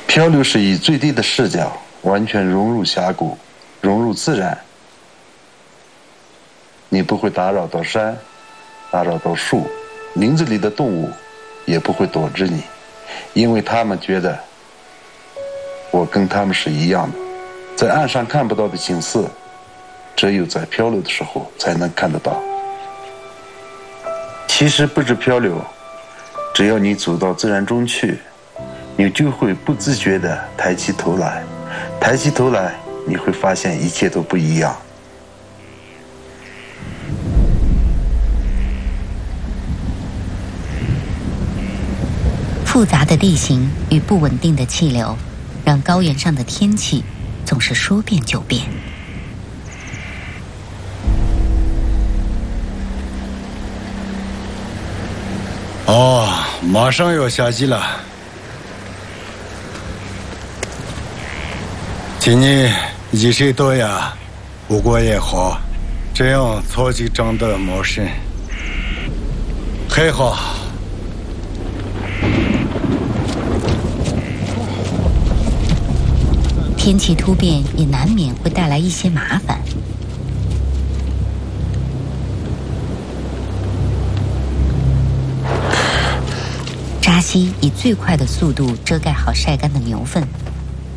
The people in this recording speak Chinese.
漂流是以最低的视角完全融入峡谷，融入自然。你不会打扰到山，打扰到树，林子里的动物也不会躲着你，因为他们觉得我跟他们是一样的。在岸上看不到的景色，只有在漂流的时候才能看得到。其实不止漂流，只要你走到自然中去，你就会不自觉地抬起头来，抬起头来，你会发现一切都不一样。 复杂的地形与不稳定的气流，让高原上的天气总是说变就变。 哦，马上要夏季了。今年雨水多呀，不过也好，这样草就长得茂盛，还好。 天气突变也难免会带来一些麻烦。扎西以最快的速度遮盖好晒干的牛粪，